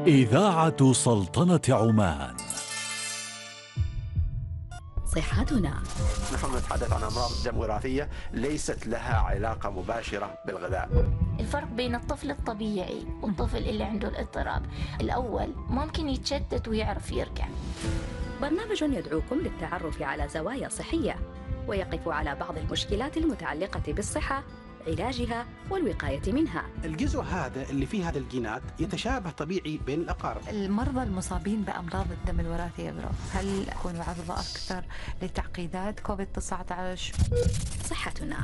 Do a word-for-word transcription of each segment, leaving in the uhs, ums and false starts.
إذاعة سلطنة عمان. صحتنا. نحن نتحدث عن أمراض الدم وراثية ليست لها علاقة مباشرة بالغذاء. الفرق بين الطفل الطبيعي والطفل اللي عنده الاضطراب، الأول ممكن يتشتت ويعرف يرجع. برنامج يدعوكم للتعرف على زوايا صحية ويقف على بعض المشكلات المتعلقة بالصحة، علاجها والوقاية منها. الجزء هذا اللي فيه هذا الجينات يتشابه طبيعي بين الأقارب. المرضى المصابين بأمراض الدم الوراثية برو هل يكونوا عرضة أكثر لتعقيدات كوفيد تسعة عشر؟ صحتنا.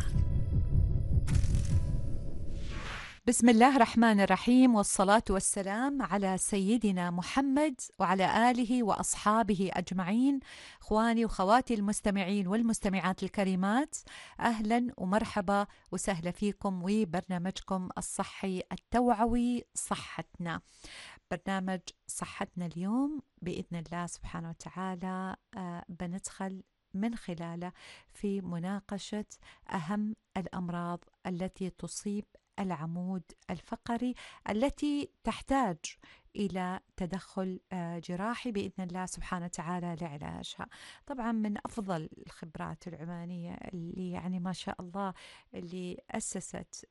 بسم الله الرحمن الرحيم، والصلاة والسلام على سيدنا محمد وعلى آله وأصحابه أجمعين. إخواني وخواتي المستمعين والمستمعات الكريمات، أهلا ومرحبا وسهلا فيكم وبرنامجكم الصحي التوعوي صحتنا. برنامج صحتنا اليوم بإذن الله سبحانه وتعالى آه بندخل من خلاله في مناقشة أهم الأمراض التي تصيب العمود الفقري التي تحتاج إلى تدخل جراحي بإذن الله سبحانه وتعالى لعلاجها. طبعا من أفضل الخبرات العمانية اللي يعني ما شاء الله اللي أسست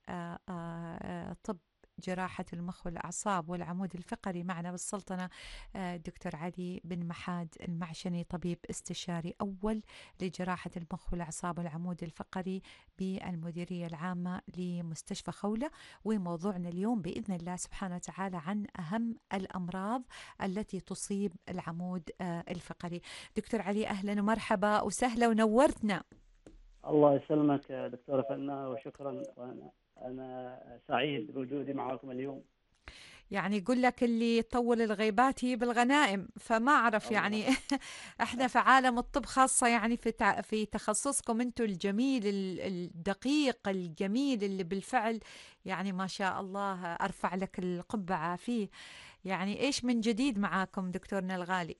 طب جراحة المخ والأعصاب والعمود الفقري معنا بالسلطنة، دكتور علي بن محاد المعشني، طبيب استشاري أول لجراحة المخ والأعصاب والعمود الفقري بالمديرية العامة لمستشفى خولة. وموضوعنا اليوم بإذن الله سبحانه وتعالى عن أهم الأمراض التي تصيب العمود الفقري. دكتور علي أهلا ومرحبا وسهلا ونورتنا. الله يسلمك دكتورة فناء وشكرا، وأنا أنا سعيد بوجودي معكم اليوم. يعني يقول لك اللي يطول الغيبات هي بالغنائم، فما أعرف يعني احنا في عالم الطب خاصة يعني في تع... في تخصصكم انتم الجميل الدقيق الجميل اللي بالفعل يعني ما شاء الله أرفع لك القبعة فيه. يعني إيش من جديد معاكم دكتورنا الغالي؟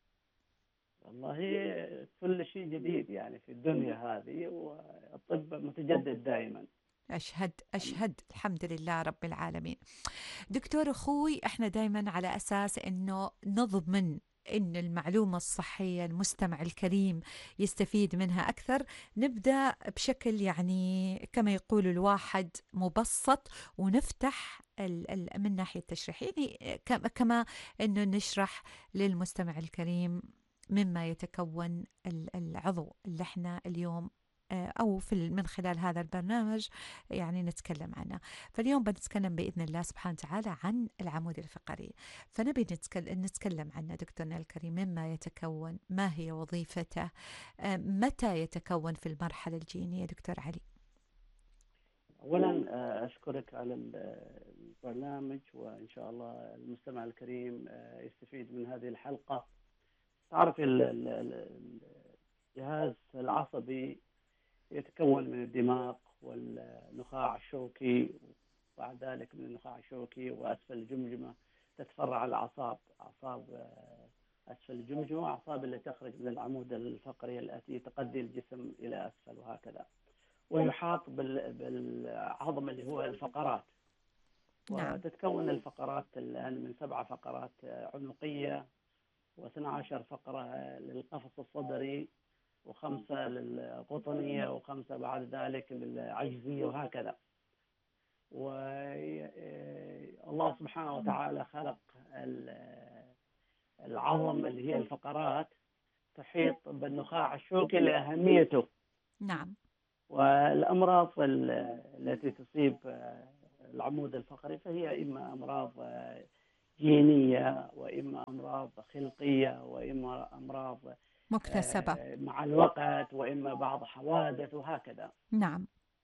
والله كل شيء جديد يعني في الدنيا هذه، والطب متجدد دائما. أشهد أشهد الحمد لله رب العالمين. دكتور أخوي، إحنا دايما على أساس أنه نضمن إن المعلومة الصحية المستمع الكريم يستفيد منها أكثر، نبدأ بشكل يعني كما يقول الواحد مبسط، ونفتح ال ال من ناحية التشريح، يعني كما أنه نشرح للمستمع الكريم مما يتكون العضو اللي احنا اليوم أو في من خلال هذا البرنامج يعني نتكلم عنه. فاليوم بنتكلم بإذن الله سبحانه وتعالى عن العمود الفقري، فنبي نتكلم, نتكلم عنه دكتورنا الكريم، مما يتكون، ما هي وظيفته، متى يتكون في المرحلة الجينية دكتور علي؟ أولا أشكرك على البرنامج، وإن شاء الله المستمع الكريم يستفيد من هذه الحلقة. تعرف الجهاز العصبي يتكون من الدماغ والنخاع الشوكي، وبعد ذلك من النخاع الشوكي وأسفل الجمجمة تتفرع الأعصاب، أعصاب أسفل الجمجمة وأعصاب اللي تخرج من العمود الفقري التي تقضي الجسم إلى أسفل وهكذا. ويحاط بالعظم اللي هو الفقرات. نعم. وتتكون الفقرات الآن من سبعة فقرات عنقية، واثنى عشر فقرة للقفص الصدري، وخمسة للقطنية، وخمسة بعد ذلك للعجزية وهكذا. والله سبحانه وتعالى خلق العظم اللي هي الفقرات تحيط بالنخاع الشوكي لأهميته. نعم. والأمراض التي تصيب العمود الفقري فهي إما أمراض جينية، وإما أمراض خلقية، وإما أمراض مكتسبة مع الوقت، وإما بعض حوادث وهكذا. نعم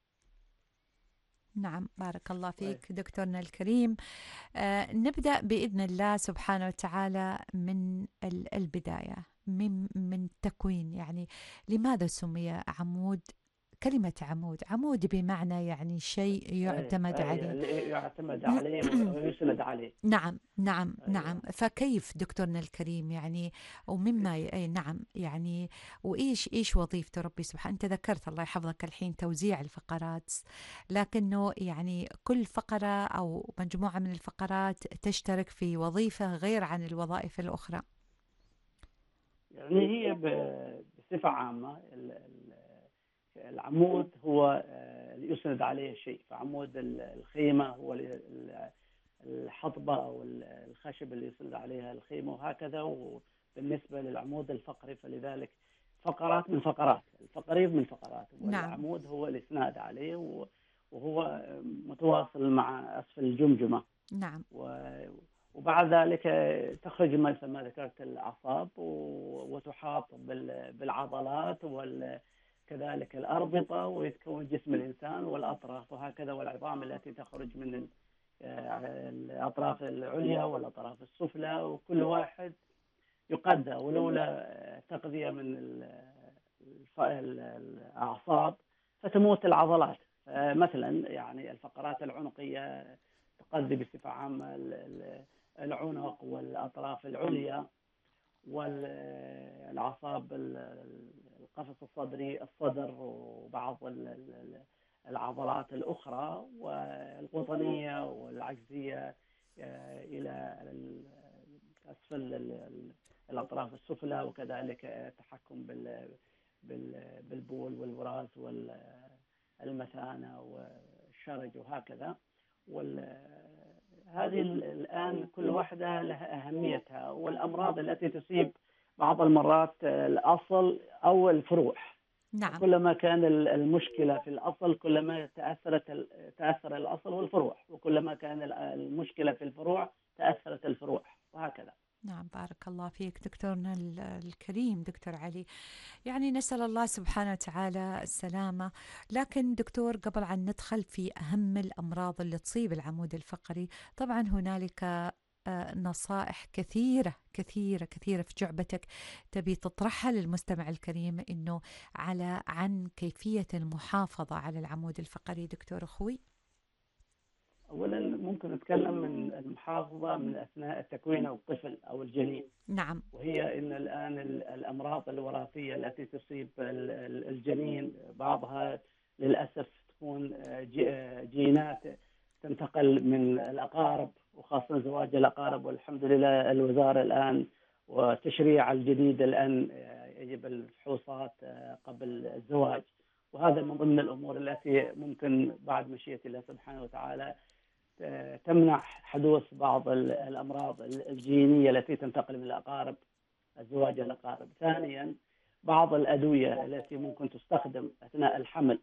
نعم بارك الله فيك دكتورنا الكريم. آه نبدأ بإذن الله سبحانه وتعالى من البداية، من من تكوين، يعني لماذا سمي عمود كلمة عمود، عمود بمعنى يعني شيء يعتمد أي عليه. أي يعتمد عليه ويسند عليه. نعم نعم أيوة. نعم. فكيف دكتورنا الكريم يعني ومما ي- أي نعم يعني وإيش إيش وظيفته ربي سبحانه؟ أنت ذكرت الله يحفظك الحين توزيع الفقرات، لكنه يعني كل فقرة أو مجموعة من الفقرات تشترك في وظيفة غير عن الوظائف الأخرى. يعني هي ب- بصفة عامة ال- ال- العمود هو آه، اللي يسند عليه شيء، فعمود ال- الخيمة هو ال- ال- الحطبة أو ال- الخشب اللي يسند عليها الخيمة وهكذا. وبالنسبة للعمود الفقري فلذلك فقرات من فقرات الفقريب من فقرات، نعم والعمود هو الإسناد عليه و- وهو متواصل مع أسفل الجمجمة. نعم و- وبعد ذلك تخرج مثل ما ذكرت الأعصاب و- وتحاط بال- بالعضلات وكذلك الأربطة، ويتكون جسم الإنسان والأطراف وهكذا، والعظام التي تخرج من ال- آه، الأطراف العليا والأطراف السفلى، وكل واحد يقدى، ولولا تغذية من ال- الف- ال- الأعصاب فتموت العضلات. آه، مثلا يعني الفقرات العنقية تغذي بصفة عامة ال- ال- العنق والأطراف العليا، والأعصاب القفص الصدري الصدر، وبعض ال- ال- العضلات الأخرى، والقطنية والعجزية آه، إلى ال- أسفل ال- ال- الأطراف السفلى، وكذلك التحكم بال- بال- بالبول والبراز والمثانة والشرج وهكذا. وهذه الآن كل واحدة لها أهميتها، والأمراض التي تصيب بعض المرات الأصل أو الفروع. نعم كلما كان المشكلة في الأصل كلما تأثرت تأثر الأصل والفروع، وكلما كان المشكلة في الفروع تأثرت الفروع وهكذا. نعم. بارك الله فيك دكتورنا ال- الكريم دكتور علي. يعني نسأل الله سبحانه وتعالى السلامة. لكن دكتور قبل أن ندخل في أهم الأمراض اللي تصيب العمود الفقري، طبعا هنالك آه، نصائح كثيرة كثيرة كثيرة في جعبتك تبي تطرحها للمستمع الكريم إنه على عن كيفية المحافظة على العمود الفقري دكتور أخوي. أولا ممكن نتكلم من المحافظة من أثناء التكوين أو الطفل أو الجنين، نعم وهي إن الآن ال- الأمراض الوراثية التي تصيب ال- ال- الجنين بعضها للأسف تكون آه، جي- آه، جينات تنتقل من الأقارب، وخاصة زواج الأقارب. والحمد لله الوزارة الآن وتشريع الجديد الآن آه، يجب الفحوصات آه، قبل الزواج، وهذا من ضمن الأمور التي ممكن بعد مشيئة الله سبحانه وتعالى آه، تمنع حدوث بعض ال- الأمراض الجينية التي تنتقل من الأقارب، الزواج الأقارب. ثانيا بعض الأدوية التي ممكن تستخدم أثناء الحمل،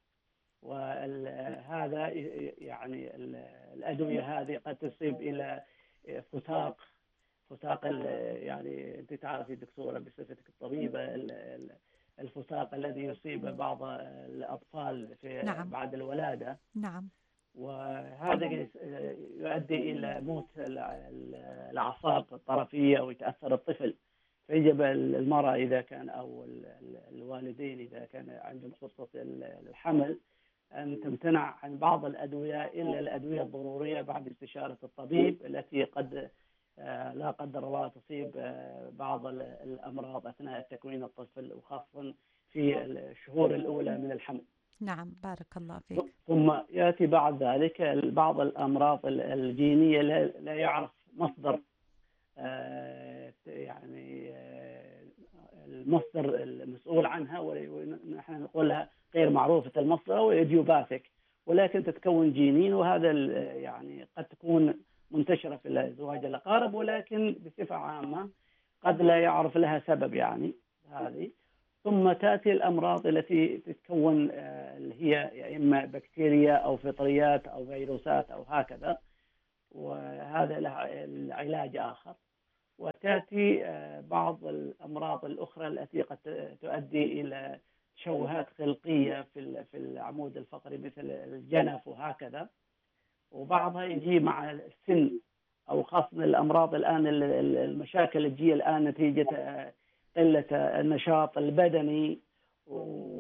وهذا يعني ال- الأدوية هذه قد تصيب إلى فتاق فتاق ال- يعني أنت تعرفي دكتورة بصفتك الطبيبة ال- ال- الفتاق الذي يصيب بعض الأطفال في نعم. بعد الولادة، نعم وهذا يؤدي إلى موت ال- ال- الأعصاب الطرفية ويتأثر الطفل. فيجب المرأة إذا كان أو ال- ال- الوالدين إذا كان عندهم فرصة ال- الحمل أن تمتنع عن بعض الأدوية إلا الأدوية الضرورية بعد استشارة الطبيب، التي قد آه، لا قدر الله تصيب آه، بعض ال- الأمراض أثناء تكوين الطفل، وخاصة في الشهور الأولى من الحمل. نعم. بارك الله فيك. ثم يأتي بعد ذلك بعض الأمراض ال- الجينية لا لا يعرف مصدر آه، يعني آه، المصدر المسؤول عنها، ونحن نقولها غير معروفة المصدر أو إيديوباثيك، ولكن تتكون جينين، وهذا ال- يعني قد تكون منتشرة في زواج الأقارب، ولكن بصفة عامة قد لا يعرف لها سبب يعني هذه. ثم تأتي الأمراض التي تتكون آه، اللي هي يا إما بكتيريا أو فطريات أو فيروسات أو هكذا، وهذا له العلاج آخر. وتأتي آه، بعض الأمراض الأخرى التي قد تؤدي إلى تشوهات خلقية في ال- في العمود الفقري مثل الجنف وهكذا، وبعضها يجي مع السن، أو خاصة الأمراض الآن ال- ال- المشاكل اللي تجي الآن نتيجة آه، قلة النشاط البدني، و-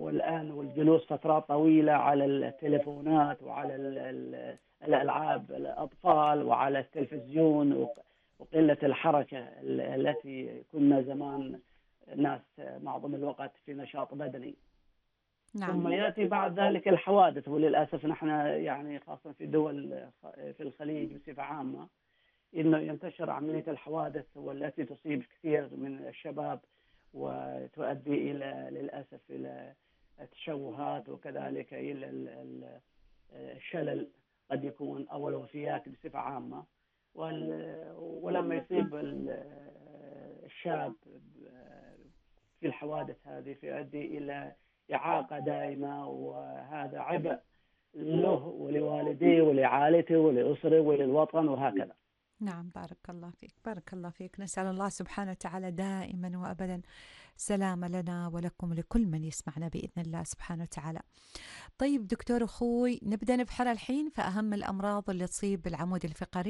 والآن والجلوس فترات طويلة على التليفونات وعلى ال- ال- الألعاب الأطفال وعلى التلفزيون، وق- وقلة الحركة ال- التي كنا زمان ناس معظم الوقت في نشاط بدني. ثم نعم. يأتي بعد ذلك الحوادث، وللأسف نحن يعني خاصة في دول في الخليج بصفة عامة إنه ينتشر عملية الحوادث والتي تصيب كثير من الشباب وتؤدي إلى للأسف إلى تشوهات وكذلك إلى ال- ال- الشلل قد يكون أو الوفيات بصفة عامة. وال- ولما يصيب ال- الشاب في الحوادث هذه فيؤدي إلى إعاقة دائمة، وهذا عبء له ولوالديه ولعائلته ولأسره وللوطن وهكذا. نعم، بارك الله فيك، بارك الله فيك. نسأل الله سبحانه وتعالى دائما وأبدا سلامة لنا ولكم ولكل من يسمعنا بإذن الله سبحانه وتعالى. طيب دكتور أخوي، نبدأ نبحر الحين في أهم الأمراض اللي تصيب العمود الفقري.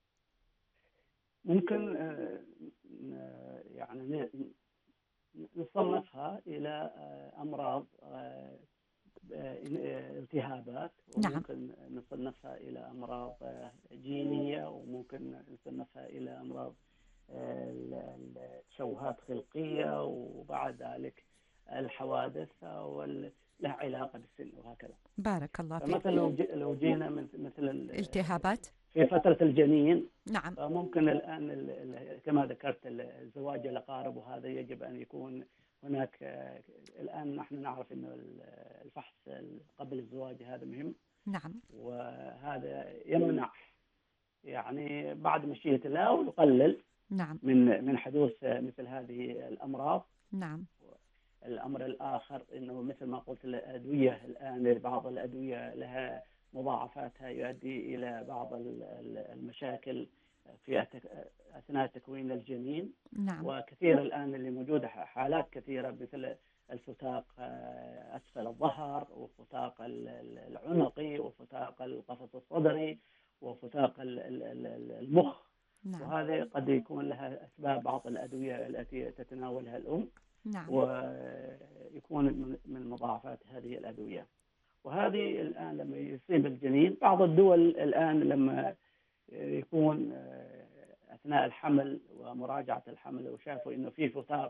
ممكن آه، ن- يعني ن- نصنفها إلى آه، أمراض آه، آه، التهابات، نعم. وممكن نصنفها إلى أمراض آه، جينية، وممكن نصنفها إلى أمراض آه، ال- ال- التشوهات خلقية، وبعد ذلك الحوادث وال- لها علاقة بالسن وهكذا. بارك الله فيك. فمثلا لو جي- لو جينا من- مثل ال- التهابات. في فترة الجنين، نعم. فممكن الآن ال- ال- كما ذكرت الزواج الأقارب، وهذا يجب أن يكون هناك. آه، الآن نحن نعرف أن ال- الفحص قبل الزواج هذا مهم، نعم. وهذا يمنع يعني بعد مشيئة الله ويقلل نعم. من من حدوث مثل هذه الأمراض. نعم. الأمر الآخر أنه مثل ما قلت الأدوية الآن، بعض الأدوية لها مضاعفاتها يؤدي إلى بعض ال- ال- المشاكل في التك- أثناء تكوين الجنين. نعم. وكثير الآن اللي موجودة حالات كثيرة مثل الفتاق آه، أسفل الظهر، وفتاق ال- ال- العنقي، وفتاق القفص الصدري، وفتاق ال- ال- ال- المخ. نعم. وهذه قد يكون لها أسباب بعض الأدوية التي تتناولها الأم، نعم. ويكون من من مضاعفات هذه الأدوية. وهذه الآن لما يصيب الجنين، بعض الدول الآن لما يكون أثناء الحمل ومراجعة الحمل وشافوا إنه في فتاق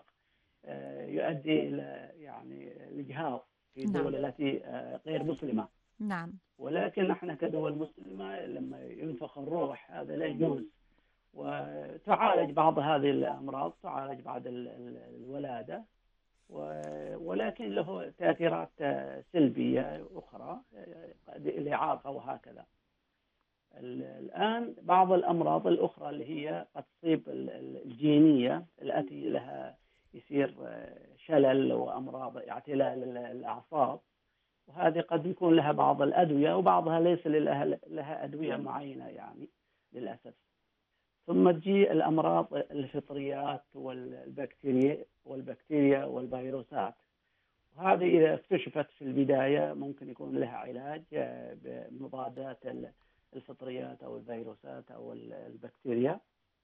يؤدي إلى يعني الإجهاض في الدول نعم. التي غير مسلمة. نعم. ولكن نحن كدول مسلمة لما ينفخ الروح هذا لا يجوز، وتعالج بعض هذه الأمراض، تعالج بعد ال- ال- الولادة، و- ولكن له تأثيرات سلبية أخرى، قد الإعاقة وهكذا. ال- الآن بعض الأمراض الأخرى اللي هي قد تصيب ال- ال- الجينية التي لها يصير شلل وأمراض اعتلال ال- الأعصاب، وهذه قد يكون لها بعض الأدوية، وبعضها ليس لها, لها أدوية معينة يعني للأسف. ثم تجي الأمراض الفطريات والبكتيريا والبكتيريا والفيروسات، وهذه إذا اكتشفت في البداية ممكن يكون لها علاج بمضادات الفطريات أو الفيروسات أو البكتيريا.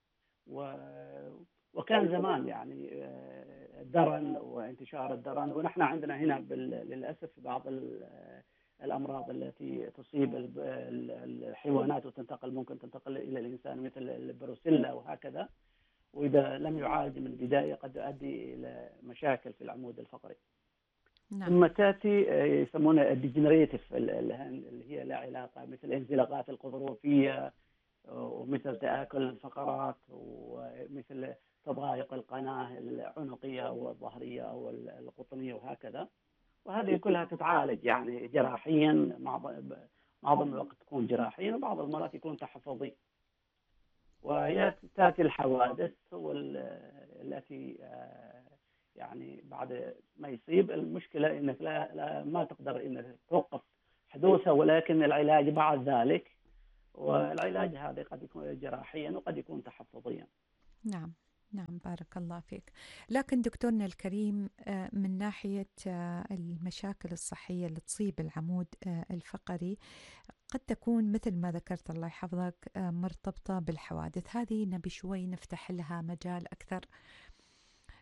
وكان زمان يعني الدرن وانتشار الدرن، ونحن عندنا هنا للأسف بعض الأمراض التي تصيب الحيوانات وتنتقل ممكن تنتقل إلى الإنسان مثل البروسيلا وهكذا، وإذا لم يعالج من البداية قد يؤدي إلى مشاكل في العمود الفقري. نعم. ثم تأتي يسمونها الديجنريتيف اللي هي لا علاقة، مثل الانزلاقات الغضروفية، ومثل تآكل الفقرات، ومثل تضايق القناة العنقية أو الظهرية أو القطنية وهكذا. وهذه كلها تتعالج يعني جراحيا، معظم الوقت تكون جراحيا، وبعض المرات يكون تحفظي. وهي تأتي الحوادث والتي يعني بعد ما يصيب المشكلة إنك لا, لا ما تقدر إنك توقف حدوثها، ولكن العلاج بعد ذلك، والعلاج هذا قد يكون جراحيا وقد يكون تحفظيا. نعم. نعم، بارك الله فيك. لكن دكتورنا الكريم، من ناحية المشاكل الصحية اللي تصيب العمود الفقري قد تكون مثل ما ذكرت الله يحفظك مرتبطة بالحوادث. هذه نبي شوي نفتح لها مجال أكثر.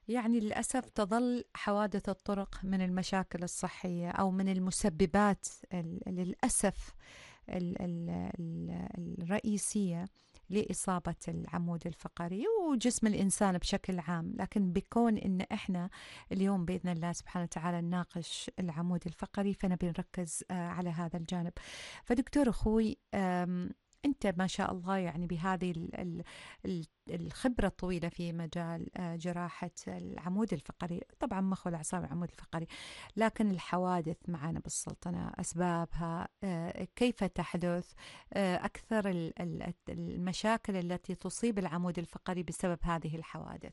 يعني للأسف تظل حوادث الطرق من المشاكل الصحية أو من المسببات ال- للأسف ال- ال- ال- الرئيسية لإصابة العمود الفقري وجسم الإنسان بشكل عام. لكن بكون إن إحنا اليوم بإذن الله سبحانه وتعالى نناقش العمود الفقري، فنبي نركز آه، على هذا الجانب. فدكتور أخوي، آم، أنت ما شاء الله يعني بهذه ال- ال- ال- الخبرة الطويلة في مجال آه، جراحة العمود الفقري، طبعا مخ والأعصاب العمود الفقري، لكن الحوادث معنا بالسلطنة أسبابها آه، كيف تحدث، آه، أكثر ال- ال- المشاكل التي تصيب العمود الفقري بسبب هذه الحوادث.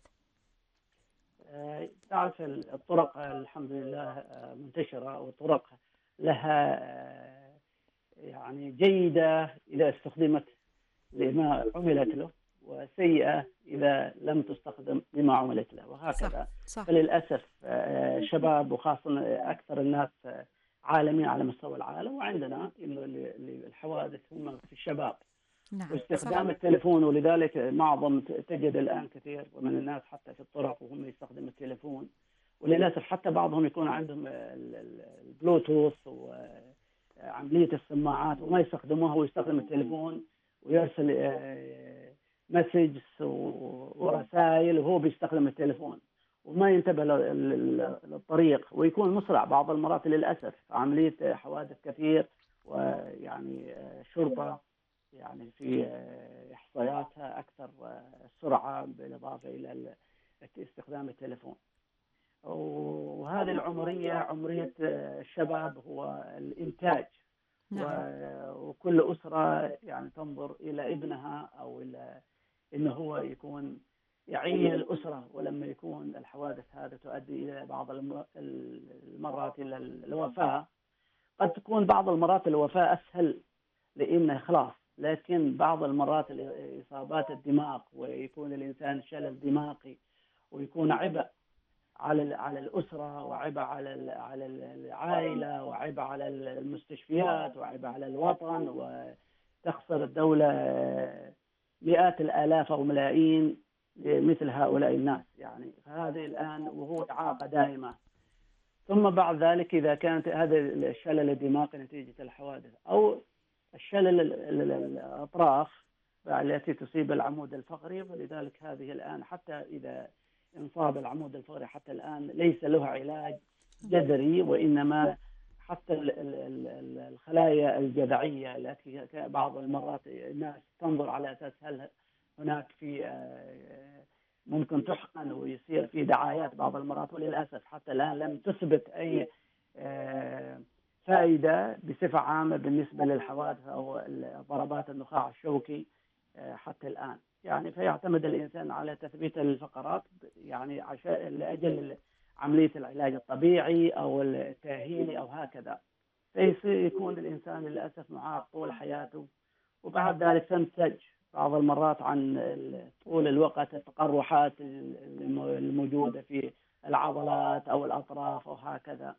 آه، تعرف الطرق الحمد لله آه، منتشرة، والطرق لها آه، يعني جيدة إذا استخدمت لما عملت له، وسيئة إذا لم تستخدم لما عملت له، وهكذا. صح. فللأسف آه، شباب، وخاصة أكثر الناس آه، عالميا على مستوى العالم، وعندنا إنه ال- ال- الحوادث هم في الشباب نعم. واستخدام صح. التليفون. ولذلك معظم تجد الآن كثير من الناس حتى في الطرق وهم يستخدموا التليفون، وللأسف حتى بعضهم يكون عندهم ال- ال- البلوتوث وعملية السماعات وما يستخدموها، ويستخدم التليفون ويرسل آه، مسجز ورسائل وهو بيستخدم التليفون، وما ينتبه لل- لل- للطريق، ويكون مسرع بعض المرات للأسف. عملية حوادث كثير، ويعني آه، شرطة يعني في آه، إحصائياتها أكثر آه، سرعة، بالإضافة إلى ال- استخدام التليفون. وهذه العمرية عمرية آه، الشباب، هو الإنتاج. نعم. و- وكل أسرة يعني تنظر إلى ابنها أو إلى إنه هو يكون يعين الأسرة، ولما يكون الحوادث هذه تؤدي إلى بعض الم- المرات إلى الوفاة. قد تكون بعض المرات الوفاة أسهل لأنه خلاص، لكن بعض المرات إصابات الدماغ، ويكون الإنسان شلل دماغي، ويكون عبء على على الأسرة، وعبء على ال- على العائلة، وعبء على المستشفيات، وعبء على الوطن، وتخسر الدولة مئات الآلاف أو ملايين لمثل هؤلاء الناس. يعني فهذه الآن وهو إعاقة دائمة. ثم بعد ذلك إذا كانت هذا الشلل الدماغي نتيجة الحوادث، أو الشلل ال- ال- ال- الأطراف التي تصيب العمود الفقري، ولذلك هذه الآن حتى إذا انصاب العمود الفقري حتى الآن ليس له علاج جذري، وإنما حتى ال- ال- ال- الخلايا الجذعية التي بعض المرات الناس تنظر على أساس هل هناك في آه، ممكن تحقن ويصير في دعايات بعض المرات، وللأسف حتى الآن لم تثبت أي آه، فائدة بصفة عامة بالنسبة للحوادث أو ضربات النخاع الشوكي آه، حتى الآن. يعني فيعتمد الإنسان على تثبيت الفقرات يعني عشان لأجل عملية العلاج الطبيعي أو التأهيلي أو هكذا، فيصير يكون الإنسان للأسف معاق طول حياته. وبعد ذلك تنتج بعض المرات عن طول الوقت التقرحات الموجودة في العضلات أو الأطراف أو هكذا.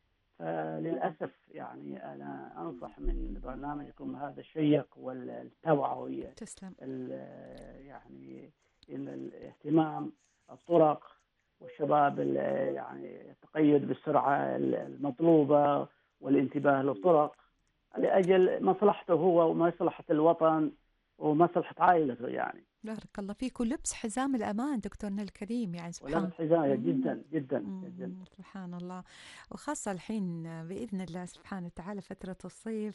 فللأسف يعني أنا أنصح من برنامجكم هذا الشيق والتوعوية تسلم. ال- يعني إن الاهتمام الطرق والشباب ال- يعني التقيد بالسرعة المطلوبة والانتباه للطرق لأجل مصلحته هو ومصلحة الوطن ومصلحة عائلته. يعني بارك الله فيك. ولبس حزام الأمان دكتورنا الكريم، يعني سبحان ولبس حذاء مم. جدا جدا مم. جدا. سبحان الله. وخاصة الحين بإذن الله سبحانه وتعالى فترة الصيف،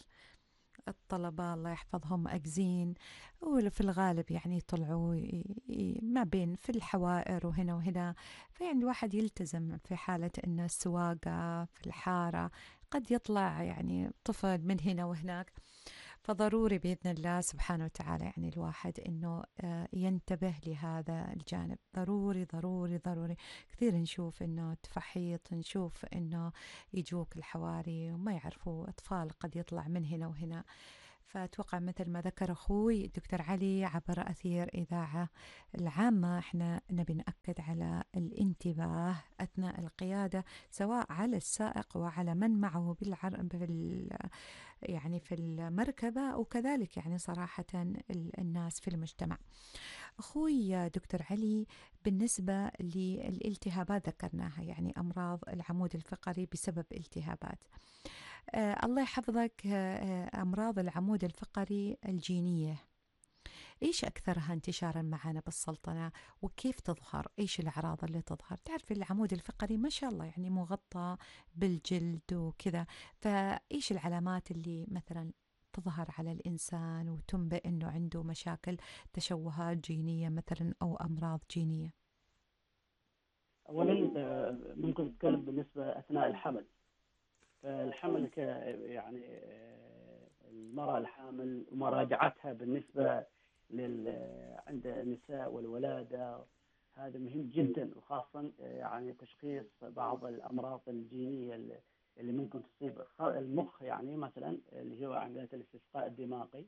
الطلبة الله يحفظهم أجزين، وفي الغالب يعني يطلعوا ي- ي- ما بين في الحوائر وهنا وهنا. فيعني الواحد يلتزم في حالة أن السواقة في الحارة قد يطلع يعني طفل من هنا وهناك. فضروري بإذن الله سبحانه وتعالى يعني الواحد أنه آه، ينتبه لهذا الجانب. ضروري ضروري ضروري. كثير نشوف أنه تفحيط، نشوف أنه يجوك الحواري وما يعرفوا أطفال قد يطلع من هنا وهنا. فأتوقع مثل ما ذكر أخوي الدكتور علي عبر أثير إذاعة العامة، إحنا نبي نأكد على الانتباه أثناء القيادة، سواء على السائق وعلى من معه بالعر... بال... يعني في المركبة، وكذلك يعني صراحة ال- الناس في المجتمع. أخوي دكتور علي، بالنسبة للالتهابات ذكرناها، يعني أمراض العمود الفقري بسبب التهابات. آه الله يحفظك، آه أمراض العمود الفقري الجينية إيش أكثرها انتشارا معنا بالسلطنة، وكيف تظهر؟ إيش الأعراض اللي تظهر؟ تعرف العمود الفقري ما شاء الله يعني مغطى بالجلد وكذا، فإيش العلامات اللي مثلا تظهر على الإنسان وتنبئ أنه عنده مشاكل تشوهات جينية مثلا أو أمراض جينية؟ اولا آه، ممكن نتكلم بالنسبه اثناء الحمل. فالحمل ك يعني آه، المراه الحامل ومراجعتها بالنسبه لل عند النساء والولاده، هذا مهم جدا، وخاصه آه، يعني تشخيص بعض الامراض الجينيه اللي اللي ممكن تصيب خ- المخ، يعني مثلا اللي هو عمليه الاستسقاء الدماغي،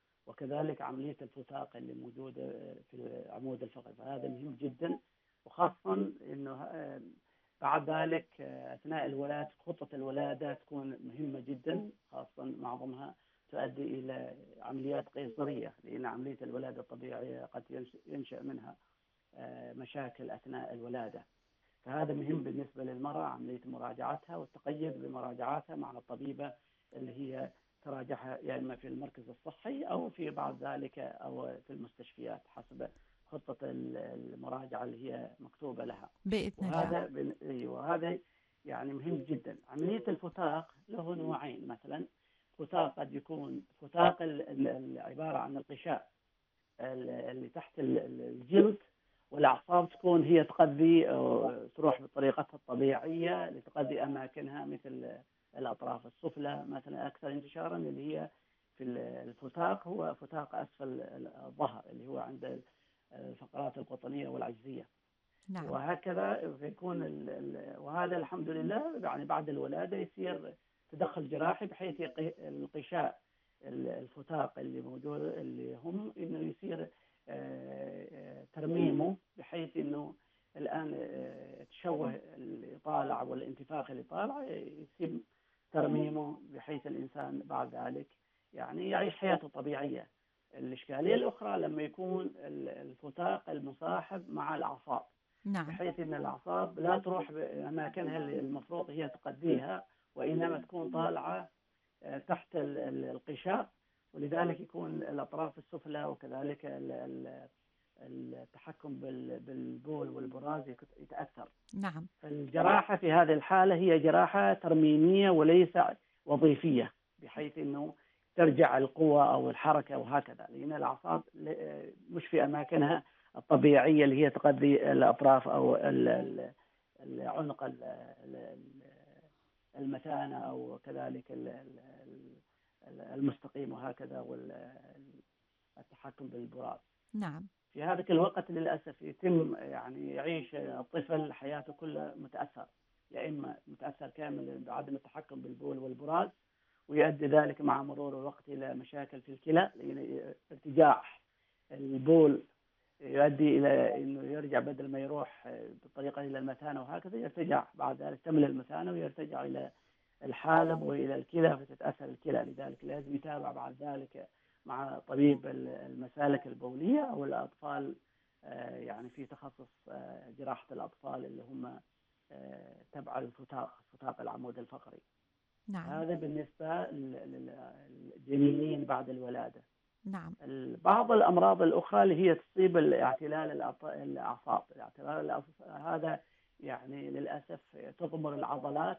وكذلك عمليه الفتاق اللي موجوده في عمود الفقري. فهذا مهم جدا، وخاصه انه آه، بعد ذلك آه، اثناء الولاده خطه الولاده تكون مهمه جدا، خاصه معظمها تؤدي الى عمليات قيصريه، لان عمليه الولاده الطبيعيه قد ينش- ينشا منها آه، مشاكل اثناء الولاده. فهذا مهم بالنسبه للمراه، عمليه مراجعتها والتقيد بمراجعاتها مع الطبيبه اللي هي تراجعها يا اما في المركز الصحي او في بعد ذلك او في المستشفيات حسب خطه المراجعه اللي هي مكتوبه لها. بإذن الله. وهذا بن- أيوة، هذا يعني مهم جدا. عمليه الفتاق له نوعين، مثلا فتاق قد يكون فتاق ال- ال- ال- عباره عن الغشاء ال- اللي تحت ال- ال- الجلد، والأعصاب تكون هي تغذي أو تروح بطريقتها الطبيعية لتغذي أماكنها، مثل الأطراف السفلى مثلا. أكثر انتشارا اللي هي في الفتاق هو فتاق أسفل الظهر اللي هو عند الفقرات القطنية والعجزية. نعم. وهكذا يكون ال- ال- وهذا الحمد لله يعني بعد الولادة يصير تدخل جراحي بحيث يقي- الغشاء ال- الفتاق اللي موجود اللي هم انه يصير آه، آه، ترميمه، بحيث انه الان آه، تشوه اللي طالع والانتفاخ اللي طالع يتم ترميمه، بحيث الانسان بعد ذلك يعني يعيش حياته طبيعيه. الاشكاليه الاخرى لما يكون ال- الفتاق المصاحب مع الاعصاب، نعم. بحيث ان الاعصاب لا تروح باماكنها اللي المفروض هي تقضيها، وانما تكون طالعه آه، تحت ال- ال- القشاء، ولذلك يكون الاطراف السفلى وكذلك ال- ال- التحكم بال- بالبول والبراز يك- يتاثر. نعم. فالجراحه في هذه الحاله هي جراحه ترميميه وليس وظيفيه، بحيث انه ترجع القوة أو الحركة وهكذا، لأن الأعصاب ل- مش في أماكنها الطبيعية اللي هي تغذي الأطراف أو ال- ال- العنق ال- ال- المثانة أو كذلك ال- ال- ال- المستقيم وهكذا، والتحكم بالبراز. نعم. في هذاك الوقت للأسف يتم يعني يعيش الطفل حياته كلها متأثر، يا إما متأثر كامل بعدم التحكم بالبول والبراز، ويؤدي ذلك مع مرور الوقت إلى مشاكل في الكلى، لأن ارتجاع البول يؤدي إلى أنه يرجع بدل ما يروح بالطريقة إلى المثانة وهكذا يرتجع بعد ذلك، تملى المثانة ويرتجع إلى الحالب وإلى الكلى فتتأثر الكلى. لذلك لازم يتابع بعد ذلك مع طبيب المسالك البولية أو الأطفال، يعني في تخصص جراحة الأطفال اللي هم تبع الفتاق فتاق العمود الفقري. نعم. هذا بالنسبة للجنينين بعد الولادة. نعم. بعض الأمراض الأخرى اللي هي تصيب الاعتلال الأعصاب، الاعتلال الأعصاب هذا يعني للأسف تضمر العضلات،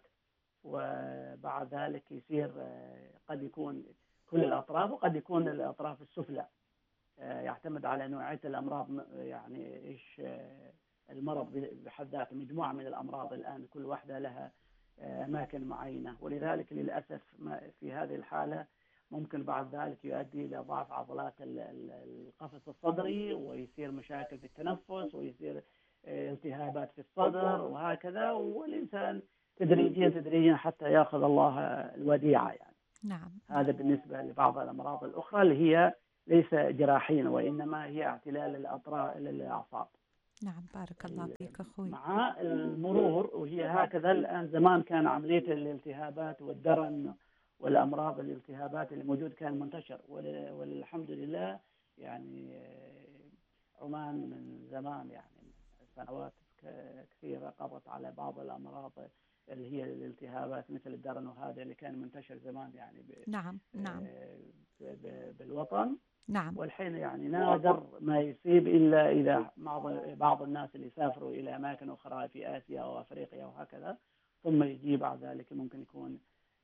وبعد ذلك يصير قد يكون كل الأطراف وقد يكون الأطراف السفلى، يعتمد على نوعية الأمراض، يعني إيش المرض بحد ذاته. مجموعة من الأمراض الآن كل واحدة لها أماكن معينة، ولذلك للأسف في هذه الحالة ممكن بعد ذلك يؤدي إلى ضعف عضلات القفص الصدري، ويصير مشاكل في التنفس، ويصير التهابات في الصدر وهكذا، والإنسان تدريجيا تدريجيا حتى يأخذ الله الوديعة يعني. نعم. هذا بالنسبة لبعض الأمراض الأخرى اللي هي ليس جراحيا، وإنما هي اعتلال الأطراف الأعصاب. نعم. بارك الله فيك أخوي. مع المرور، وهي هكذا الآن، زمان كان عملية الالتهابات والدرن والأمراض الالتهابات اللي موجود كان منتشر، والحمد لله يعني عمان من زمان يعني سنوات كثيرة قضت على بعض الأمراض اللي هي الالتهابات مثل الدرن وهذا اللي كان منتشر زمان يعني نعم نعم بالوطن. نعم. والحين يعني نادر ما يصيب إلا إذا بعض الناس اللي سافروا إلى أماكن أخرى في آسيا أو أفريقيا وهكذا، ثم يجي بعد ذلك ممكن يكون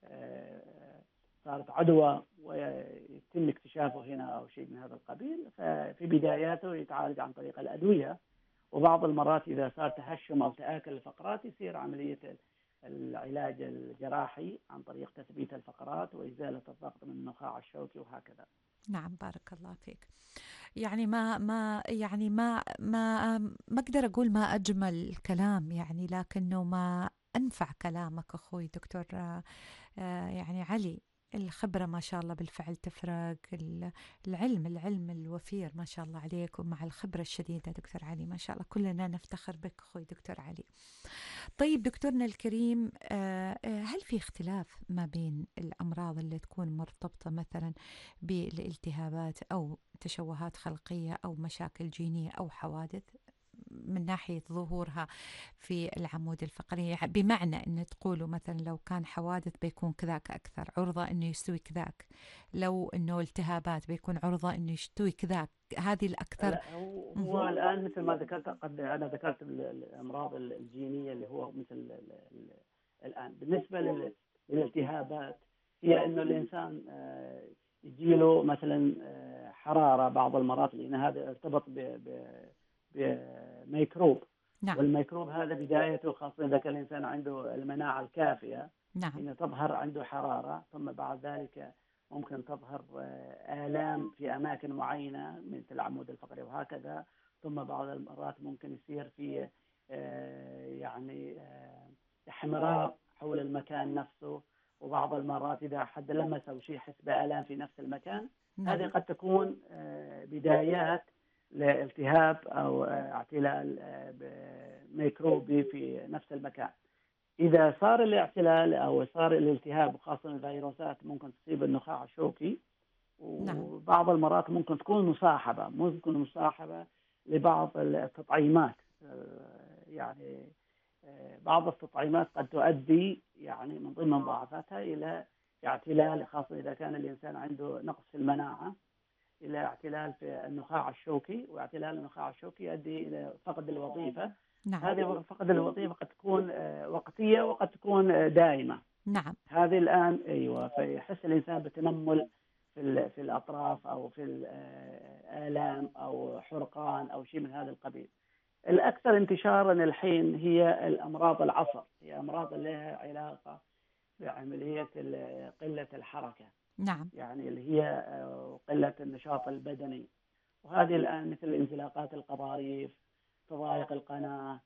صارت عدوى ويتم اكتشافه هنا أو شيء من هذا القبيل. ففي بداياته يتعالج عن طريق الأدوية، وبعض المرات إذا صار تهشم أو تآكل الفقرات يصير عملية العلاج الجراحي عن طريق تثبيت الفقرات وإزالة الضغط من النخاع الشوكي وهكذا. نعم بارك الله فيك. يعني ما ما يعني ما ما ما أقدر أقول ما أجمل الكلام يعني، لكنه ما أنفع كلامك أخوي دكتور يعني علي. الخبرة ما شاء الله بالفعل تفرق، العلم العلم الوفير ما شاء الله عليك، ومع الخبرة الشديدة دكتور علي ما شاء الله كلنا نفتخر بك أخوي دكتور علي. طيب دكتورنا الكريم، هل في اختلاف ما بين الأمراض اللي تكون مرتبطة مثلا بالالتهابات أو تشوهات خلقية أو مشاكل جينية أو حوادث من ناحية ظهورها في العمود الفقري؟ بمعنى أن تقولوا مثلا لو كان حوادث بيكون كذاك أكثر عرضة أنه يستوي كذاك، لو أنه التهابات بيكون عرضة أنه يستوي كذاك، هذه الأكثر. هو, هو الآن مثل ما ذكرت، قد أنا ذكرت الأمراض الجينية اللي هو مثل الآن بالنسبة للالتهابات، هي أنه الإنسان يجيله مثلا حرارة بعض المرات، لأن هذا ارتبط ب بميكروب. نعم. والميكروب هذا بدايته خاصة إذا كان الإنسان عنده المناعة الكافية، نعم. إن تظهر عنده حرارة، ثم بعد ذلك ممكن تظهر آلام في أماكن معينة مثل العمود الفقري وهكذا، ثم بعض المرات ممكن يصير في يعني احمرار حول المكان نفسه، وبعض المرات إذا حد لمس أو شيء يحس بآلام في نفس المكان. نعم. هذه قد تكون بدايات لالتهاب أو اعتلال ميكروبي في نفس المكان. إذا صار الاعتلال أو صار الالتهاب، وخاصة الفيروسات ممكن تصيب النخاع الشوكي، وبعض المرات ممكن تكون مصاحبة ممكن مصاحبة لبعض التطعيمات. يعني بعض التطعيمات قد تؤدي يعني من ضمن مضاعفاتها إلى اعتلال، خاصة إذا كان الإنسان عنده نقص في المناعة، إلى اعتلال في النخاع الشوكي، واعتلال النخاع الشوكي يؤدي إلى فقد الوظيفة. نعم. هذه فقد الوظيفة قد تكون وقتية وقد تكون دائمة. نعم. هذه الآن أيوة، فيحس الإنسان بتنمل في في الأطراف أو في الآلام أو حرقان أو شيء من هذا القبيل. الأكثر انتشارا الحين هي الأمراض العصر، هي أمراض لها علاقة بعملية قلة الحركة. نعم. يعني اللي هي قلة النشاط البدني، وهذه الآن مثل انزلاقات القضاريف، تضايق القناة،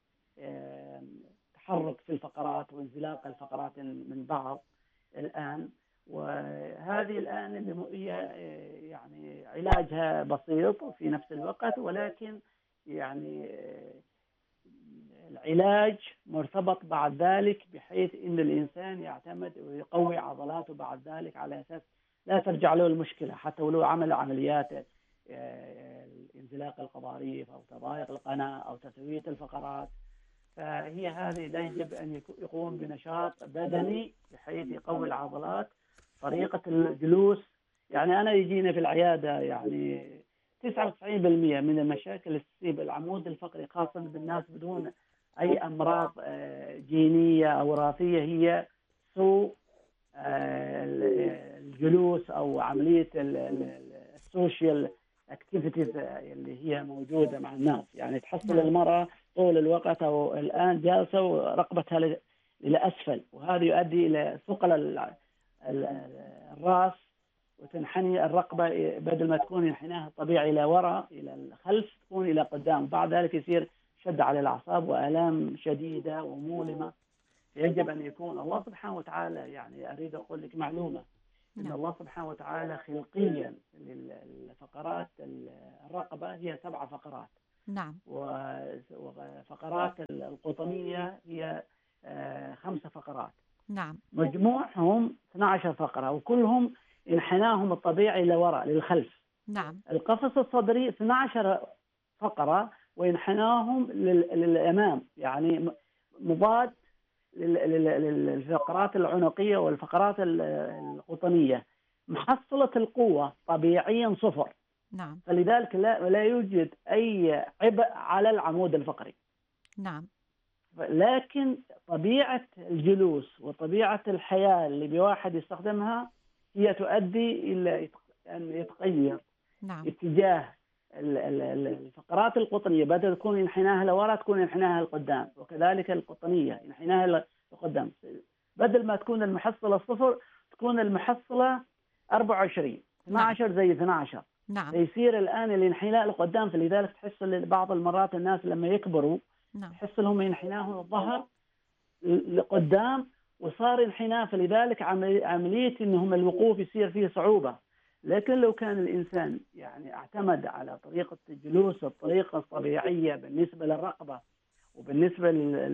تحرك في الفقرات وانزلاق الفقرات من بعض الآن. وهذه الآن اللي هي يعني علاجها بسيط في نفس الوقت، ولكن يعني العلاج مرتبط بعد ذلك بحيث إن الإنسان يعتمد ويقوي عضلاته بعد ذلك على أساس لا ترجع له المشكلة، حتى ولو عمل عمليات انزلاق القضاريف أو تضايق القناة أو تسوية الفقرات. فهي هذه لا يجب أن يقوم بنشاط بدني بحيث يقوي العضلات. طريقة الجلوس، يعني أنا يجينا في العيادة يعني تسعة وتسعين بالمئة من المشاكل اللي تصيب العمود الفقري خاصة بالناس بدون أي أمراض جينية أو وراثية، هي سوء الجلوس أو عملية السوشيال اكتيفيتيز اللي هي موجودة مع الناس. يعني تحصل المرأة طول الوقت أو الآن جالسة ورقبتها لأسفل، وهذا يؤدي إلى ثقل الرأس، وتنحني الرقبة بدل ما تكون انحناها الطبيعي إلى وراء إلى الخلف تكون إلى قدام. بعد ذلك يصير شد على الأعصاب وآلام شديدة ومؤلمة. يجب أن يكون الله سبحانه وتعالى، يعني أريد أقول لك معلومة، إن الله سبحانه وتعالى خلقيا للفقرات الرقبة هي سبع فقرات. نعم. وفقرات القطنية هي خمسة فقرات. نعم. مجموعهم اثنتي عشرة فقرة، وكلهم انحناهم الطبيعي إلى وراء للخلف. نعم. القفص الصدري اثنتي عشرة فقرة وينحناهم لل- للأمام، يعني مضاد للفقرات العنقية والفقرات ال- القطنية. محصلة القوة طبيعيا صفر، نعم فلذلك لا, لا يوجد أي عبء على العمود الفقري. نعم لكن طبيعة الجلوس وطبيعة الحياة اللي بواحد يستخدمها هي تؤدي إلى أن يتغير نعم اتجاه ال- ال- ال- الفقرات القطنية، بدل تكون انحناها لورا تكون انحناها لقدام، وكذلك القطنية انحناها لقدام. بدل ما تكون المحصلة صفر تكون المحصلة أربعة وعشرين، اثنا عشر زي اثنا عشر. نعم فيصير الآن الانحناء لقدام، فلذلك تحس إن بعض المرات الناس لما يكبروا نعم تحس لهم ينحناهم الظهر لقدام وصار انحناء، فلذلك عملي- عملية انهم الوقوف يصير فيه صعوبة. لكن لو كان الإنسان يعني اعتمد على طريقة الجلوس الطريقة الطبيعية بالنسبة للرقبة وبالنسبة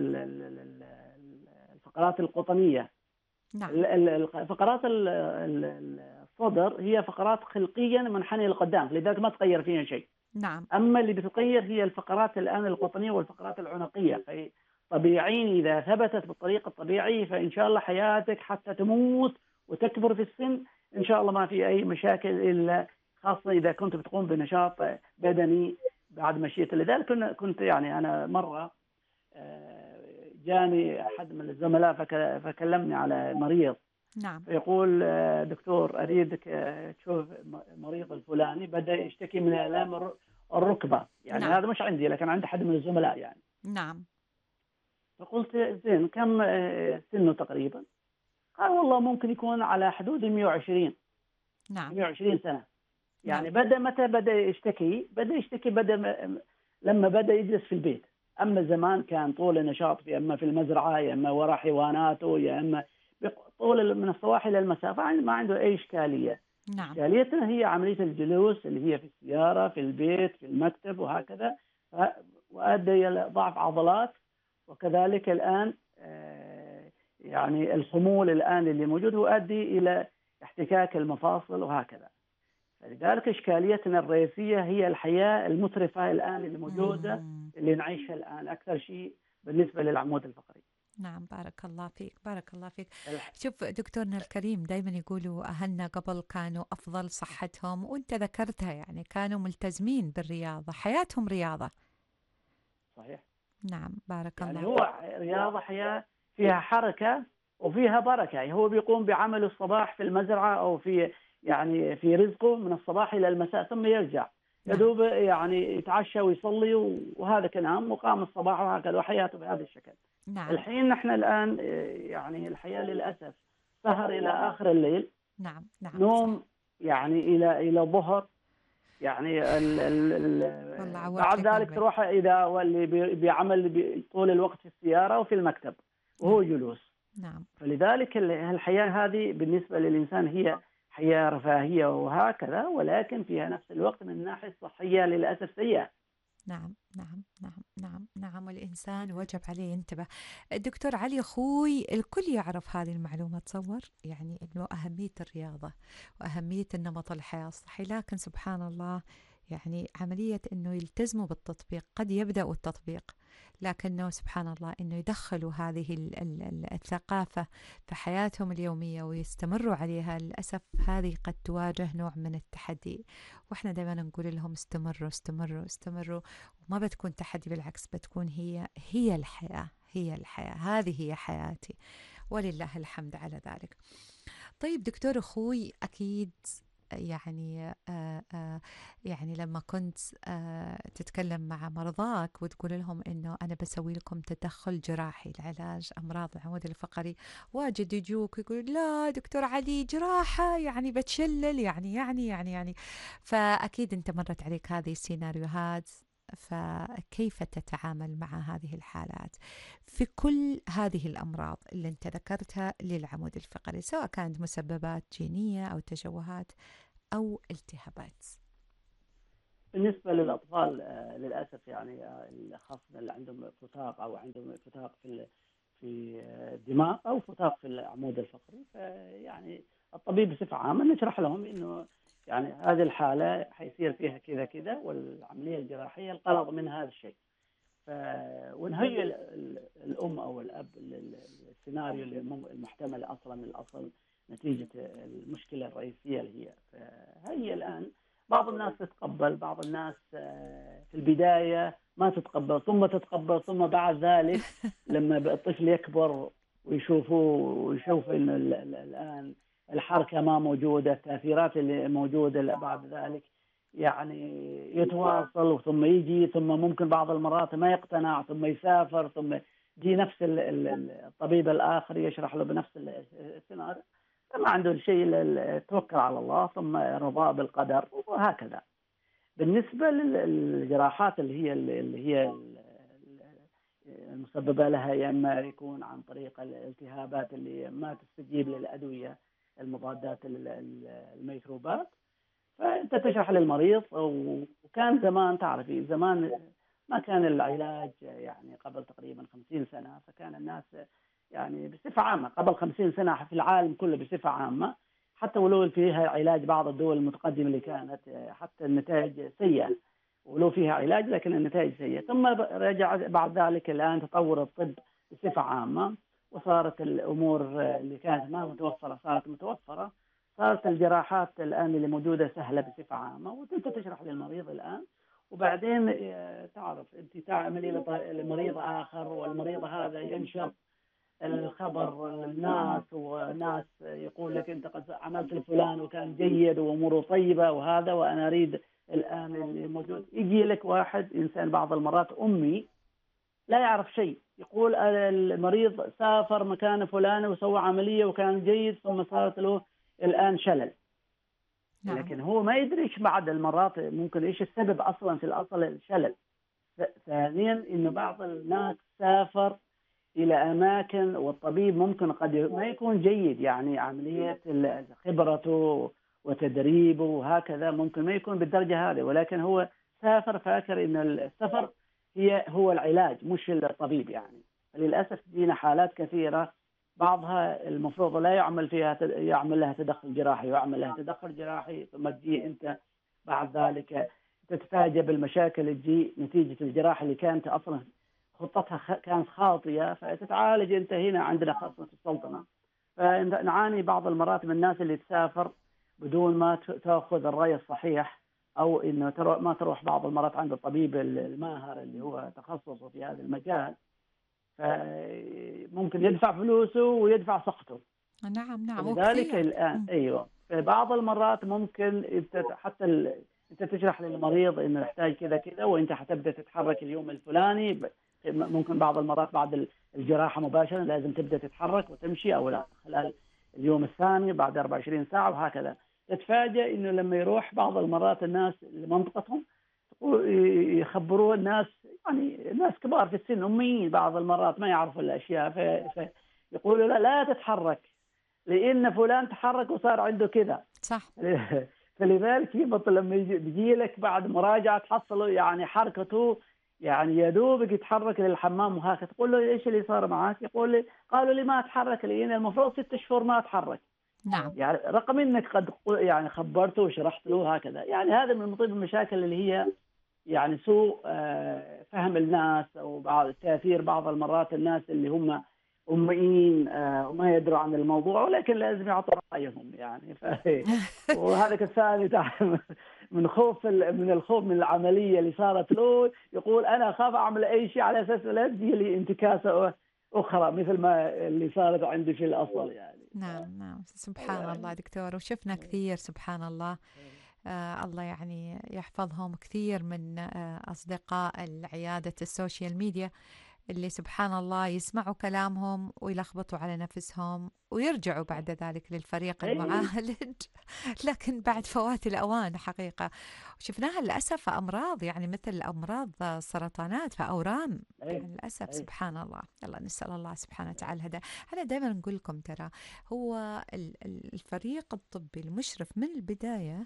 للفقرات القطنية. نعم ال- ال- فقرات ال- ال- الصدر هي فقرات خلقيا منحنية لقدام، لذلك ما تغير فيها شيء. نعم أما اللي بتتغير هي الفقرات الآن القطنية والفقرات العنقية. فطبيعيا إذا ثبتت بالطريقة الطبيعية فإن شاء الله حياتك حتى تموت وتكبر في السن إن شاء الله ما في أي مشاكل، إلا خاصة إذا كنت بتقوم بنشاط بدني بعد مشيت. لذلك كنا- كنت يعني أنا مرة آه، جاني أحد من الزملاء فك- فكلمني على مريض، نعم فيقول آه، دكتور أريدك آه، تشوف مريض الفلاني بدأ يشتكي من آلام الر- الركبة، يعني نعم. هذا مش عندي لكن عند أحد من الزملاء يعني. نعم فقلت زين كم آه، سنه تقريبا؟ قال والله ممكن يكون على حدود مئة وعشرين نعم مئة وعشرين سنة. يعني نعم. بدأ متى بدأ يشتكي؟ بدأ يشتكي بدأ م- لما بدأ يجلس في البيت. أما زمان كان طول النشاط في إما في المزرعة يا إما وراء حيواناته يا إما بق- طول من الصباح إلى المساء، فعن- ما عنده أي إشكالية. نعم إشكاليتنا هي عملية الجلوس اللي هي في السيارة في البيت في المكتب وهكذا، ف- وأدى إلى ضعف عضلات، وكذلك الآن آه، يعني الخمول الآن اللي موجود هو يؤدي إلى احتكاك المفاصل وهكذا. لذلك إشكاليتنا الرئيسية هي الحياة المترفة الآن اللي موجودة مم. اللي نعيشها الآن أكثر شيء بالنسبة للعمود الفقري. نعم بارك الله فيك بارك الله فيك. الح- شوف دكتورنا الكريم، دايما يقولوا أهلنا قبل كانوا أفضل صحتهم، وأنت ذكرتها يعني كانوا ملتزمين بالرياضة، حياتهم رياضة. صحيح. نعم بارك يعني الله. هو رياضة حياة فيها حركة وفيها بركة، يعني هو بيقوم بعمله الصباح في المزرعة أو في يعني في رزقه من الصباح إلى المساء ثم يرجع يدوب يعني يتعشى ويصلي وهذا كلام وقام الصباح وهكذا وحياته بهذا الشكل. نعم الحين نحن الآن يعني الحياة للأسف سهر إلى آخر الليل، نعم نعم نوم يعني إلى إلى الظهر، يعني ال ال والله ال عوض بعد لك ذلك البيت. تروح إذا واللي بي- بيعمل بي- طول الوقت في السيارة وفي المكتب وهو جلوس. نعم فلذلك ال- الحياة هذه بالنسبة للإنسان هي حياة رفاهية وهكذا، ولكن فيها نفس الوقت من الناحية الصحية للأسف سيئة. نعم نعم نعم نعم نعم والإنسان وجب عليه ينتبه. الدكتور علي أخوي، الكل يعرف هذه المعلومة تصور، يعني إنه أهمية الرياضة وأهمية النمط الحياة الصحي، لكن سبحان الله يعني عملية إنه يلتزموا بالتطبيق، قد يبدأوا التطبيق لكنه سبحان الله إنه يدخلوا هذه ال- ال- ال- الثقافة في حياتهم اليومية ويستمروا عليها، للأسف هذه قد تواجه نوع من التحدي. وإحنا دائما نقول لهم استمروا استمروا استمروا، وما بتكون تحدي، بالعكس بتكون هي هي الحياة، هي الحياة، هذه هي حياتي، ولله الحمد على ذلك. طيب دكتور أخوي، أكيد يعني آه آه يعني لما كنت آه تتكلم مع مرضاك وتقول لهم إنه أنا بسوي لكم تدخل جراحي لعلاج أمراض العمود الفقري، واجد يجوك يقول لا دكتور علي جراحة يعني بتشلل يعني يعني يعني يعني فأكيد أنت مرت عليك هذه السيناريوهات، فكيف تتعامل مع هذه الحالات في كل هذه الأمراض اللي أنت ذكرتها للعمود الفقري، سواء كانت مسببات جينية أو تشوهات أو التهابات؟ بالنسبة للأطفال آه، للأسف يعني آه، خاصة اللي عندهم فتاق أو عندهم فتاق في ال- في آه، الدماغ أو فتاق في العمود الفقري، فيعني الطبيب بصفة عامة نشرح لهم إنه يعني هذه الحالة حيصير فيها كذا كذا، والعملية الجراحية الغرض من هذا الشيء. ف... ونهيئ ال- ال- الأم أو الأب لل- السيناريو اللي مم- المحتمل أصلا من الأصل نتيجة المشكلة الرئيسية اللي هي. فهي الآن بعض الناس تتقبل، بعض الناس آه، في البداية ما تتقبل، ثم تتقبل، ثم بعد ذلك لما الطفل يكبر ويشوفوا ويشوف إنه ال- ال- الآن الحركة ما موجودة، التأثيرات اللي موجودة بعد ذلك يعني يتواصل، ثم يجي، ثم ممكن بعض المرات ما يقتنع، ثم يسافر، ثم يجي نفس ال- ال- الطبيب الآخر يشرح له بنفس ال- السيناريو، ما عنده شيء إلا التوكل على الله ثم رضا بالقدر، وهكذا. بالنسبة للجراحات اللي هي اللي هي المسببة لها، يا إما يكون عن طريق الالتهابات اللي ما تستجيب للأدوية المضادات الميكروبات، فأنت تشرح للمريض. وكان زمان تعرفي زمان ما كان العلاج يعني قبل تقريبا خمسين سنة، فكان الناس يعني بصفة عامة قبل خمسين سنة في العالم كله بصفة عامة، حتى ولو فيها علاج بعض الدول المتقدمة اللي كانت حتى النتائج سيئة، ولو فيها علاج لكن النتائج سيئة. ثم رجع بعد ذلك الآن تطور الطب بصفة عامة، وصارت الأمور اللي كانت ما متوفرة صارت متوفرة، صارت الجراحات الآن اللي موجودة سهلة بصفة عامة، وأنت تشرح للمريض الآن، وبعدين تعرف أنت تعملي لمريض آخر، والمريض هذا ينشر الخبر للناس، وناس يقول لك أنت قد عملت لفلان وكان جيد وأموره طيبة وهذا، وأنا أريد الآن اللي موجود. يجي لك واحد إنسان بعض المرات أمي لا يعرف شيء، يقول المريض سافر مكان فلان وسوى عملية وكان جيد، ثم صارت له الآن شلل. نعم. لكن هو ما يدري إيش بعد المرات ممكن إيش السبب أصلا في الأصل الشلل. ثانيا إنه بعض الناس سافر إلى أماكن والطبيب ممكن قد ما يكون جيد، يعني عملية خبرته وتدريبه وهكذا ممكن ما يكون بالدرجة هذه، ولكن هو سافر فاكر إن السفر هي هو العلاج مش الطبيب يعني. للأسف جينا حالات كثيرة بعضها المفروض لا يعمل فيها يعمل لها تدخل جراحي، ويعمل لها تدخل جراحي ثم تجي أنت بعد ذلك تتفاجأ بالمشاكل اللي تجي نتيجة الجراحة اللي كانت أصلا خطتها كانت خاطئة، فتتعالج أنت هنا عندنا خاصة في السلطنة. فنعاني بعض المرات من الناس اللي تسافر بدون ما تأخذ الرأي الصحيح، أو إنه ما تروح بعض المرات عند الطبيب الماهر اللي هو تخصصه في هذا المجال، فممكن يدفع فلوسه ويدفع سخطه. نعم نعم. لذلك الآن أيوة في بعض المرات ممكن حتى ال... أنت تشرح للمريض إنه يحتاج كذا كذا، وأنت حتبدأ تتحرك اليوم الفلاني، ممكن بعض المرات بعد الجراحة مباشرة لازم تبدأ تتحرك وتمشي، أو لا خلال اليوم الثاني بعد أربعة وعشرين ساعة وهكذا. تتفاجأ إنه لما يروح بعض المرات الناس لمنطقتهم يخبروا الناس، يعني ناس كبار في السن أميين بعض المرات ما يعرفوا الأشياء، فيقولوا لا لا تتحرك لأن فلان تحرك وصار عنده كذا. صح. فلذلك يبطل لما يجي لك بعد مراجعة تحصله يعني حركته يعني يا دوبك يتحرك للحمام وهكذا، تقول له إيش اللي صار معك؟ يقول لي قالوا لي ما أتحرك لأن المفروض ست شهور ما أتحرك. نعم. يعني رقم إنك قد يعني خبرته وشرحت له هكذا. يعني هذا من ضمن المشاكل اللي هي يعني سوء فهم الناس، أو بعض تأثير بعض المرات الناس اللي هم أميين وما يدروا عن الموضوع، ولكن لازم يعطوا رأيهم يعني. وهذا الثاني من خوف من الخوف من العملية اللي صارت له، يقول أنا أخاف أعمل أي شيء على أساس لا تجي لي انتكاسة أخرى مثل ما اللي صارت عندي في الأصل يعني. نعم نعم. سبحان يعني الله دكتور، وشفنا كثير سبحان الله. آه الله يعني يحفظهم كثير من آه أصدقاء العيادة السوشيال ميديا اللي سبحان الله يسمعوا كلامهم ويلخبطوا على نفسهم ويرجعوا بعد ذلك للفريق المعالج لكن بعد فوات الأوان حقيقة. وشفناها للأسف أمراض يعني مثل أمراض سرطانات فأورام يعني للأسف. سبحان الله. يلا نسأل الله سبحانه وتعالى هذا. أنا دائما نقول لكم ترى هو الفريق الطبي المشرف من البداية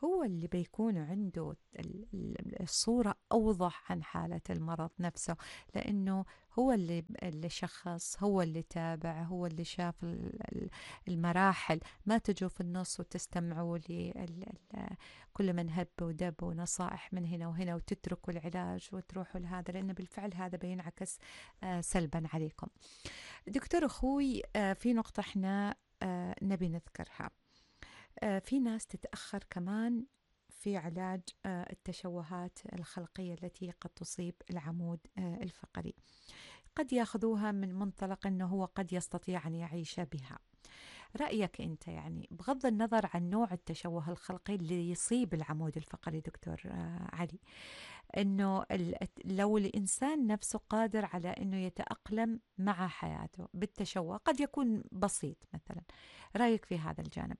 هو اللي بيكون عنده ال- ال- الصورة أوضح عن حالة المرض نفسه، لأنه هو اللي اللي شخص، هو اللي تابع، هو اللي شاف ال- ال- المراحل. ما تجوا في النص وتستمعوا لي ال- ال- كل من هب ودب ونصائح من هنا وهنا وتتركوا العلاج وتروحوا لهذا، لأن بالفعل هذا بينعكس آه، سلبا عليكم. دكتور أخوي، آه، في نقطة احنا آه، نبي نذكرها. آه، في ناس تتأخر كمان في علاج آه، التشوهات الخلقية التي قد تصيب العمود آه، الفقري. قد ياخذوها من منطلق أنه هو قد يستطيع أن يعيش بها. رأيك أنت، يعني بغض النظر عن نوع التشوه الخلقي اللي يصيب العمود الفقري دكتور آه، علي، أنه ال- لو الإنسان نفسه قادر على أنه يتأقلم مع حياته بالتشوه، قد يكون بسيط مثلا، رأيك في هذا الجانب؟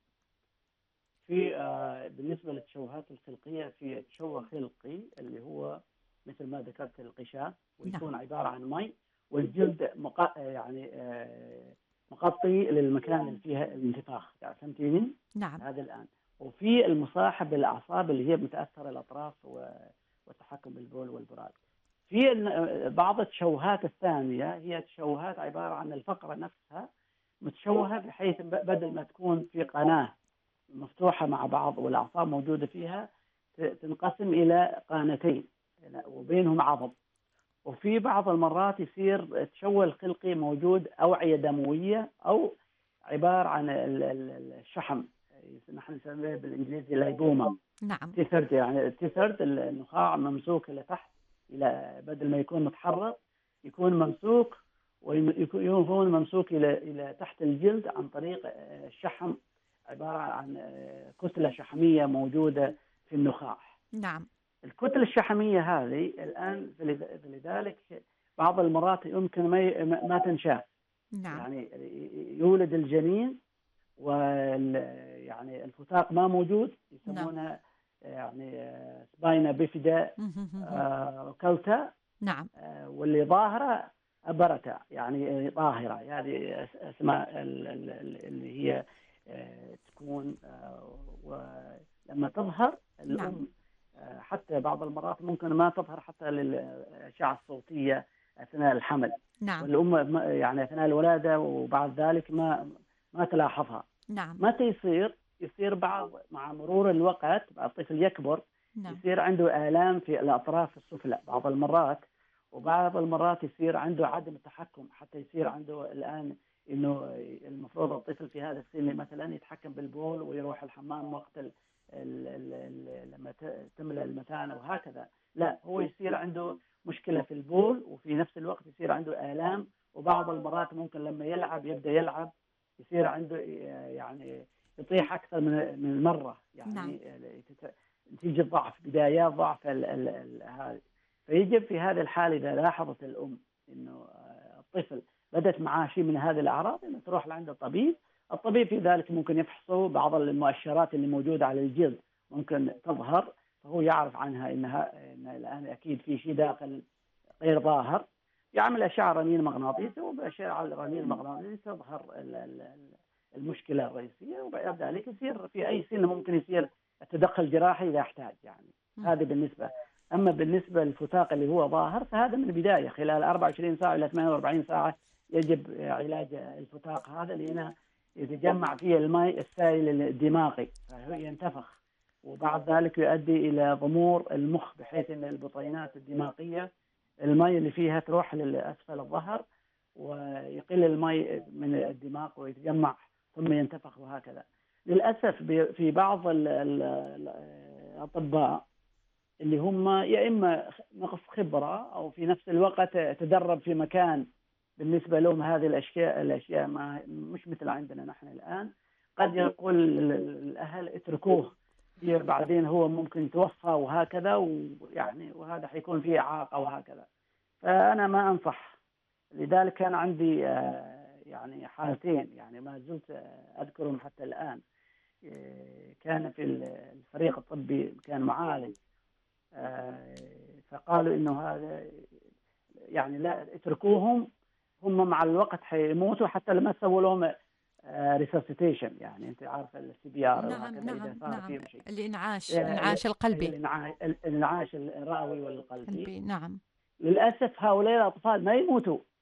في آه، بالنسبة للتشوهات الخلقية، في تشوه خلقي اللي هو مثل ما ذكرت القشاة، ويكون نعم. عبارة عن مي والجلد مق... يعني آه، مغطي للمكان اللي فيها الانتفاخ، فهمتيني؟ نعم. هذا الآن. وفي المصاحب بالأعصاب اللي هي متأثرة الأطراف و... والتحكم بالبول والبراز. في ال- بعض التشوهات الثانية هي تشوهات عبارة عن الفقرة نفسها متشوهة، بحيث ب- بدل ما تكون في قناة مفتوحة مع بعض والأعصاب موجودة فيها، ت- تنقسم إلى قانتين وبينهم عضب. وفي بعض المرات يصير التشوه الخلقي موجود أوعية دموية، أو عبارة عن ال- ال- الشحم، نحن نسميه بالإنجليزي لايبوما. نعم. تيثرد، يعني تيثرد النخاع ممسوك إلى تحت، إلى بدل ما يكون متحرك يكون ممسوك، ويكون ممسوك إلى إلى تحت الجلد عن طريق الشحم، عبارة عن كتلة شحمية موجودة في النخاع. نعم. الكتلة الشحمية هذه الآن لذلك بعض المرات يمكن ما ما تنشاف. نعم. يعني يولد الجنين وال يعني الفتاق ما موجود، يسمونها يعني سباينا بيفيدا آه كلتا. نعم. آه واللي ظاهرة أبرتا، يعني ظاهرة، هذه اسماء اللي هي آه تكون آه ولما تظهر الأم. نعم. آه حتى بعض المرات ممكن ما تظهر حتى للأشعة الصوتية أثناء الحمل. نعم. والأم يعني أثناء الولادة وبعد ذلك ما ما تلاحظها. نعم. متى يصير؟ يصير بعض مع مرور الوقت، الطفل يكبر. نعم. يصير عنده آلام في الأطراف السفلى بعض المرات، وبعض المرات يصير عنده عدم التحكم، حتى يصير عنده الآن إنه المفروض الطفل في هذا السن مثلا يتحكم بالبول ويروح الحمام وقت ال ال ال ال لما تملأ المثانة وهكذا. لا، هو يصير عنده مشكلة في البول، وفي نفس الوقت يصير عنده آلام. وبعض المرات ممكن لما يلعب يبدأ يلعب يصير عنده يعني يطيح أكثر من من مرة، يعني نعم. تيجي ضعف، بدايات ضعف هذه. فيجب في هذه الحالة إذا لاحظت الأم إنه الطفل بدأت معاه شيء من هذه الأعراض، إنه تروح لعند الطبيب. الطبيب في ذلك ممكن يفحصه بعض المؤشرات اللي موجودة على الجلد ممكن تظهر، فهو يعرف عنها إنها إن الآن أكيد في شيء داخل غير ظاهر. يعمل أشعة رنين مغناطيسي، وبأشعة الرنين المغناطيسي تظهر المشكلة الرئيسية، وبعد ذلك يصير في أي سن ممكن يصير التدخل جراحي إذا احتاج. يعني هذا بالنسبة. أما بالنسبة للفتاق اللي هو ظاهر، فهذا من البداية خلال أربعة وعشرين ساعة إلى ثمانية وأربعين ساعة يجب علاج الفتاق هذا، لأنه يتجمع فيه الماء السائل الدماغي فهو ينتفخ، وبعد ذلك يؤدي إلى ضمور المخ، بحيث أن البطينات الدماغية الماء اللي فيها تروح لأسفل الظهر، ويقل الماء من الدماغ ويتجمع ثم ينتفخ، وهكذا. للأسف في بعض الأطباء اللي هم يا إما نقص خبرة أو في نفس الوقت تدرب في مكان بالنسبة لهم هذه الأشياء الأشياء ما مش مثل عندنا نحن الآن، قد يقول الأهل اتركوه، بعدين هو ممكن يتوفى وهكذا، ويعني وهذا حيكون فيه إعاقة وهكذا. فأنا ما أنصح. لذلك كان عندي يعني حالتين، يعني ما زلت أذكرهم حتى الآن. كان في الفريق الطبي كان معالج، فقالوا إنه هذا يعني لا اتركوهم، هم مع الوقت حيموتوا، حتى لما سووا لهم ريسوسيتيشن، يعني انت عارفه السي بي ار. نعم نعم نعم شيء. الإنعاش آه، الإنعاش القلبي. الانعاش الانعاش الرئوي والقلبي. قلبي نعم. للاسف هؤلاء الاطفال ما يموتوا